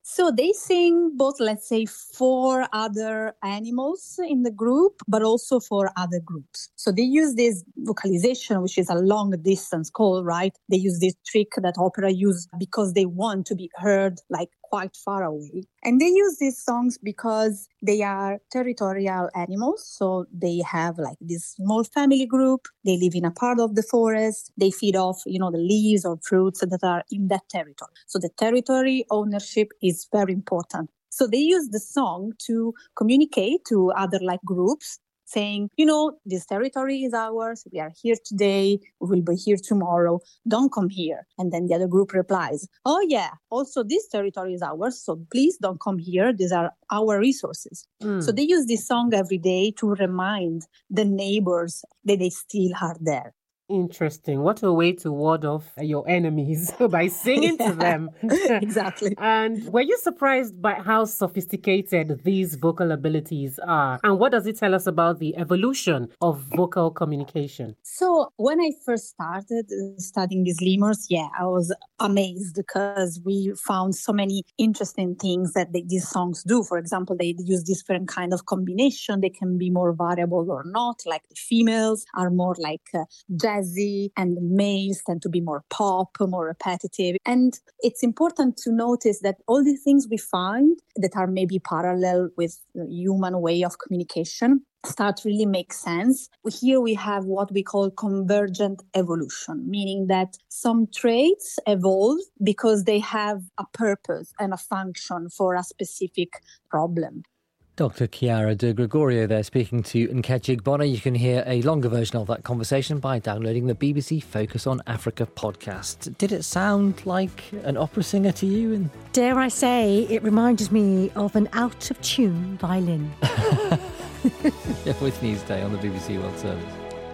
So they sing both, let's say, for other animals in the group, but also for other groups. So they use this vocalization, which is a long distance call, right? They use this trick that opera use because they want to be heard like quite far away. And they use these songs because they are territorial animals. So they have like this small family group. They live in a part of the forest. They feed off, the leaves or fruits that are in that territory. So the territory ownership is very important. So they use the song to communicate to other like groups, saying, this territory is ours. We are here today. We will be here tomorrow. Don't come here. And then the other group replies, oh, yeah, also this territory is ours. So please don't come here. These are our resources. So they use this song every day to remind the neighbors that they still are there. Interesting. What a way to ward off your enemies by singing to them. Exactly. And were you surprised by how sophisticated these vocal abilities are? And what does it tell us about the evolution of vocal communication? So when I first started studying these lemurs, I was amazed because we found so many interesting things that these songs do. For example, they use different kind of combination. They can be more variable or not. Like the females are more like jazzy, and the males tend to be more pop, more repetitive. And it's important to notice that all these things we find that are maybe parallel with the human way of communication start really make sense. Here we have what we call convergent evolution, meaning that some traits evolve because they have a purpose and a function for a specific problem. Dr. Chiara De Gregorio there speaking to Nkechi Igbona. You can hear a longer version of that conversation by downloading the BBC Focus on Africa podcast. Did it sound like an opera singer to you? Dare I say, it reminded me of an out-of-tune violin. With Newsday on the BBC World Service.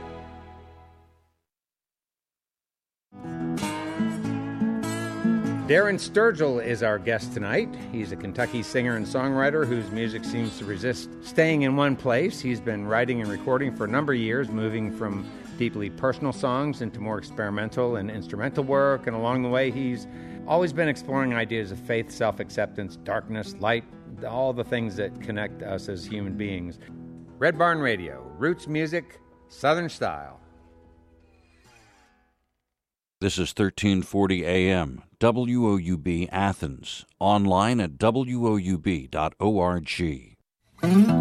Darren Sturgill is our guest tonight. He's a Kentucky singer and songwriter whose music seems to resist staying in one place. He's been writing and recording for a number of years, moving from deeply personal songs into more experimental and instrumental work. And along the way, he's always been exploring ideas of faith, self-acceptance, darkness, light, all the things that connect us as human beings. Red Barn Radio, roots music, Southern style. This is 1340 AM, WOUB Athens, online at woub.org.